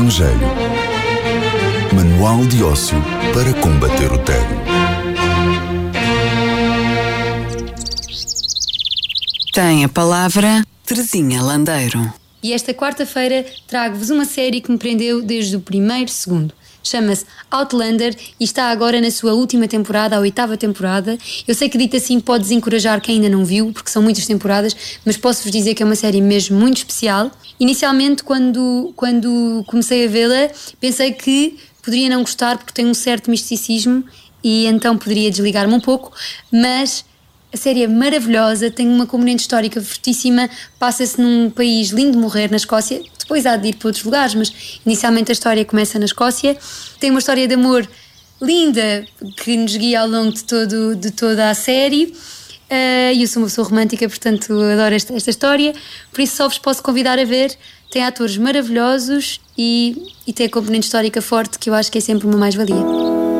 Evangelho. Manual de ócio para combater o tédio. Tem a palavra Terezinha Landeiro. E esta quarta-feira trago-vos uma série que me prendeu desde o primeiro segundo. Chama-se Outlander e está agora na sua última temporada, a 8ª temporada. Eu sei que dito assim pode desencorajar quem ainda não viu, porque são muitas temporadas, mas posso-vos dizer que é uma série mesmo muito especial. Inicialmente, quando comecei a vê-la, pensei que poderia não gostar porque tem um certo misticismo e então poderia desligar-me um pouco, mas a série é maravilhosa, tem uma componente histórica fortíssima, passa-se num país lindo de morrer, na Escócia, depois há de ir para outros lugares, mas inicialmente a história começa na Escócia. Tem uma história de amor linda que nos guia ao longo de toda a série. Eu sou uma pessoa romântica, portanto adoro esta história, por isso só vos posso convidar a ver. Tem atores maravilhosos e tem a componente histórica forte, que eu acho que é sempre uma mais-valia.